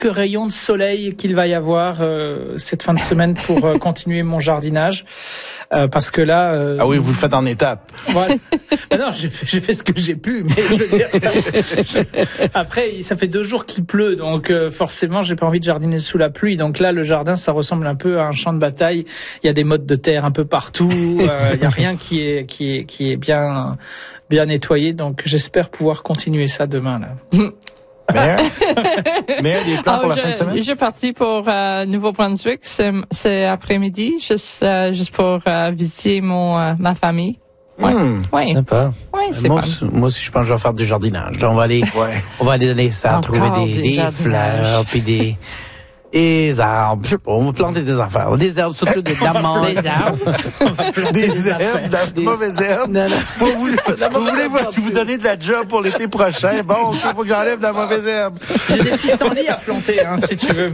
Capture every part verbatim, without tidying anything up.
rayons de soleil qu'il va y avoir euh, cette fin de semaine pour euh, continuer mon jardinage. Euh, parce que là... Euh, ah oui, vous le faites en étapes. Voilà. Ben non, j'ai fait, j'ai fait ce que j'ai pu, mais je veux dire... je, après, ça fait deux jours qu'il pleut, donc euh, forcément, j'ai pas envie de jardiner sous la pluie. Donc là, le jardin, ça ressemble un peu à un champ de bataille. Il y a des mottes de terre un peu partout. Euh, il y a rien qui est qui est qui est bien bien nettoyé. Donc j'espère pouvoir continuer ça demain là. Meilleur, meilleur des plans oh, pour la je, fin de semaine? Je partis pour euh, Nouveau-Brunswick, c'est, c'est après-midi, juste euh, juste pour euh, visiter mon euh, ma famille. Ouais. Mmh. Oui. Sympa. Oui, c'est moi, fun. moi aussi, je pense que je vais faire du jardinage. Là, on va aller, ouais. on va aller dans les serres, trouver des, des, des fleurs, puis des, des arbres. Je sais pas, on va planter des affaires. Des herbes, surtout des d'amandes. Des arbres. Des, des herbes, de des mauvaises herbes. Non, non. Vous, vous, vous voulez vous, vous donner de la job pour l'été prochain? Bon, il faut que j'enlève de la mauvaise herbe. J'ai des pissenlits à planter, hein, si tu veux.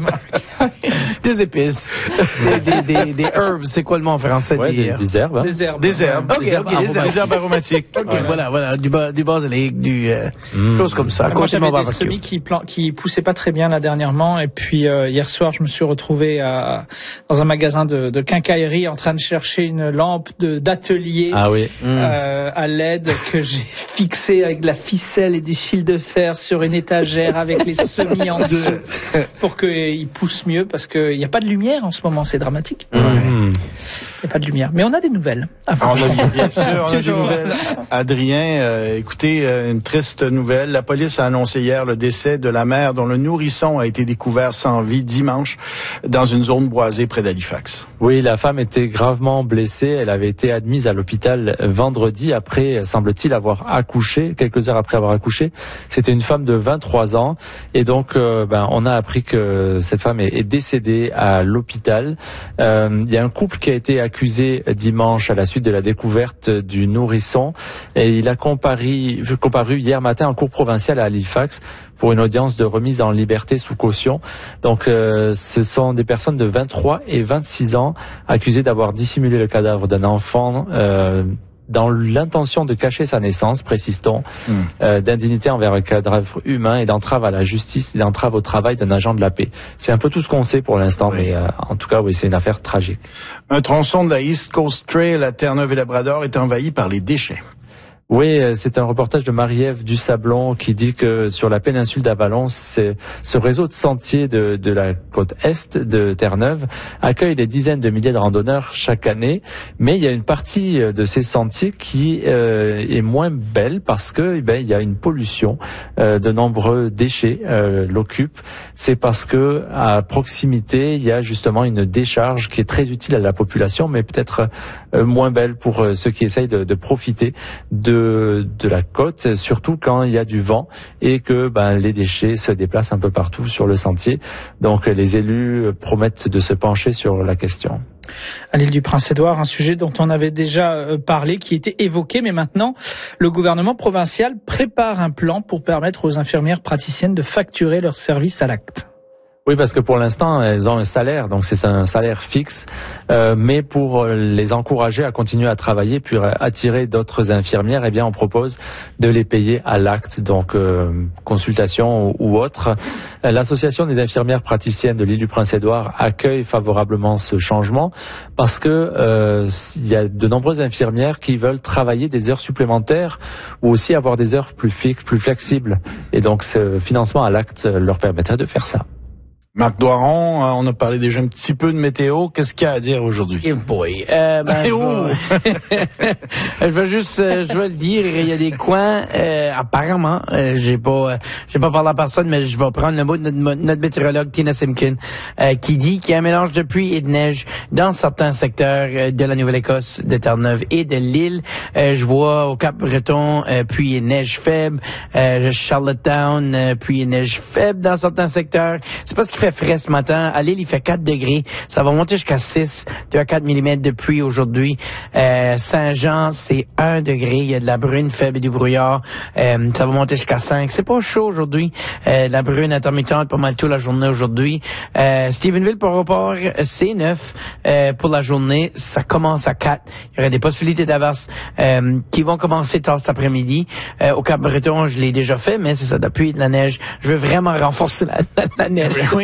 Des épices. des, des, des, des herbs. C'est quoi le mot en français? Ouais, des, des, des herbes. Hein? Des herbes. Des herbes. Ok, des herbes, ok, des herbes. des herbes aromatiques. Ok, voilà, voilà, voilà. Du, ba, du basilic, du, euh, mmh. choses comme ça. Moi, j'avais des semis qui, plan- qui poussaient pas très bien là dernièrement. Et puis, euh, hier soir, je me suis retrouvé à, dans un magasin de, de quincaillerie en train de chercher une lampe de, d'atelier. Ah oui. Euh, à L E D que j'ai fixée avec de la ficelle et du fil de fer sur une étagère avec les semis en dessous pour qu'ils poussent mieux parce qu'il n'y a pas de lumière en ce moment, c'est dramatique. Il Mmh. n'y a pas de lumière. Mais on a des nouvelles. Ah, on a, bien sûr, on a des nouvelles. Adrien, euh, écoutez, euh, une triste nouvelle. La police a annoncé hier le décès de la mère dont le nourrisson a été découvert sans vie dimanche dans une zone boisée près d'Halifax. Oui, la femme était gravement blessée. Elle avait été admise à l'hôpital vendredi après, semble-t-il, avoir accouché, quelques heures après avoir accouché. C'était une femme de vingt-trois ans. Et donc, euh, ben, on a appris que cette femme est, est décédée à l'hôpital. Euh, il y a un couple qui a été accusé dimanche à la suite de la découverte du nourrisson. Et il a comparu, comparu hier matin en cour provinciale à Halifax pour une audience de remise en liberté sous caution. Donc, euh, ce sont des personnes de vingt-trois et vingt-six ans accusées d'avoir dissimulé le cadavre d'un enfant euh, dans l'intention de cacher sa naissance, précise-t-on, mmh. euh, d'indignité envers un cadavre humain et d'entrave à la justice et d'entrave au travail d'un agent de la paix. C'est un peu tout ce qu'on sait pour l'instant, oui. mais euh, en tout cas, oui, c'est une affaire tragique. Un tronçon de la East Coast Trail à Terre-Neuve-et-Labrador est envahi par les déchets. Oui, c'est un reportage de Marie-Ève Dusablon qui dit que sur la péninsule d'Avalon, c'est, ce réseau de sentiers de, de la côte est de Terre-Neuve accueille des dizaines de milliers de randonneurs chaque année. Mais il y a une partie de ces sentiers qui euh, est moins belle parce que eh ben, il y a une pollution, euh, de nombreux déchets euh, l'occupent. C'est parce que à proximité, il y a justement une décharge qui est très utile à la population, mais peut-être euh, moins belle pour euh, ceux qui essayent de, de profiter de De, de la côte, surtout quand il y a du vent et que ben, les déchets se déplacent un peu partout sur le sentier. Donc les élus promettent de se pencher sur la question. À l'île du Prince-Édouard, un sujet dont on avait déjà parlé, qui était évoqué, mais maintenant, le gouvernement provincial prépare un plan pour permettre aux infirmières praticiennes de facturer leurs services à l'acte. Oui, parce que pour l'instant, elles ont un salaire, donc c'est un salaire fixe. Euh, mais pour les encourager à continuer à travailler, puis attirer d'autres infirmières, eh bien, on propose de les payer à l'acte, donc euh, consultation ou, ou autre. L'association des infirmières praticiennes de l'île du Prince-Édouard accueille favorablement ce changement parce que euh, il y a de nombreuses infirmières qui veulent travailler des heures supplémentaires ou aussi avoir des heures plus fixes, plus flexibles. Et donc, ce financement à l'acte leur permettrait de faire ça. Marc Doiron, on a parlé déjà un petit peu de météo. Qu'est-ce qu'il y a à dire aujourd'hui? Eh boy, euh, ben, je, vais... je vais juste, euh, je vais le dire, il y a des coins, euh, apparemment, euh, j'ai pas, euh, j'ai pas parlé à personne, mais je vais prendre le mot de notre, notre météorologue Tina Simkin, euh, qui dit qu'il y a un mélange de pluie et de neige dans certains secteurs de la Nouvelle-Écosse, de Terre-Neuve et de l'île. Euh, je vois au Cap-Breton, euh, pluie et neige faible, euh, Charlottetown, euh, pluie et neige faible dans certains secteurs. C'est parce qu'il fait frais ce matin. À l'île, il fait quatre degrés. Ça va monter jusqu'à six, deux à quatre millimètres de pluie aujourd'hui. Euh, Saint-Jean, c'est un degré. Il y a de la brune faible et du brouillard. Euh, ça va monter jusqu'à cinq. C'est pas chaud aujourd'hui. Euh, la brune intermittente pas mal tout la journée aujourd'hui. Euh, Stephenville, pour report, c'est neuf euh, pour la journée. Ça commence à quatre. Il y aurait des possibilités d'averses euh, qui vont commencer tard cet après-midi. Euh, au Cap-Breton, je l'ai déjà fait, mais c'est ça, de la pluie et de la neige. Je veux vraiment renforcer la, la, la neige.